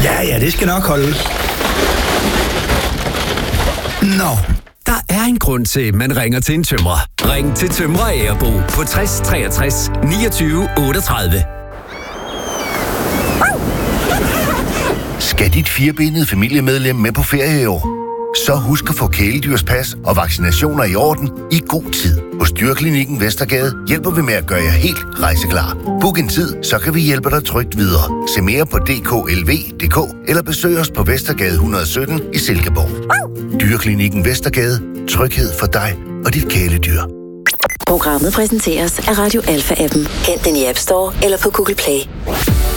Ja, det skal nok holde. Nå, der er en grund til, at man ringer til en tømrer. Ring til Tømrer Agerbo på 60 63 29 38. Skal dit firbenede familiemedlem med på ferie i år? Så husk at få kæledyrspas og vaccinationer i orden i god tid. Hos Dyreklinikken Vestergade hjælper vi med at gøre jer helt rejseklar. Book en tid, så kan vi hjælpe dig trygt videre. Se mere på dklv.dk eller besøg os på Vestergade 117 i Silkeborg. Dyreklinikken Vestergade. Tryghed for dig og dit kæledyr. Programmet præsenteres af Radio Alpha-appen. Hent den i App Store eller på Google Play.